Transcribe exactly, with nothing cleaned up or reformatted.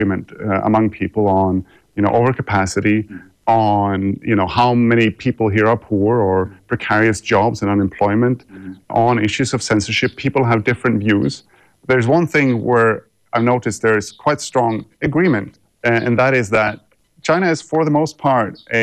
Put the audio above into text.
agreement uh, among people on, you know, overcapacity, on, you know, how many people here are poor or precarious jobs and unemployment, on issues of censorship. People have different views. There's one thing where I've noticed there's quite strong agreement, and that is that China is, for the most part, a